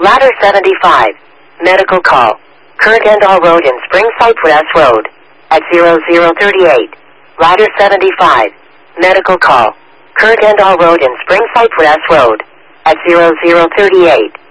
Ladder 75. Medical call. Kurgandal Road in Spring Cypress Road. At 0038. Ladder 75. Medical call. Kurgandal Road in Spring Cypress Road. At 0038.